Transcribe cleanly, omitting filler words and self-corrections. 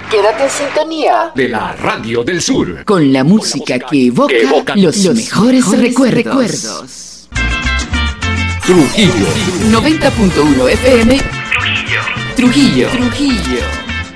Quédate en sintonía de la Radio del Sur, con la música que evoca los mejores recuerdos. Trujillo 90.1 FM Trujillo.